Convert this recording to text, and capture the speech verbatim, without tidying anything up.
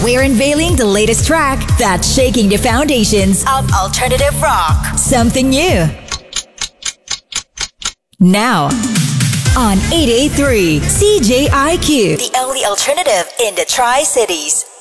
We're unveiling the latest track that's shaking the foundations of alternative rock. Something new. Now, on eight eighty-three C J I Q, the only alternative in the Tri-Cities.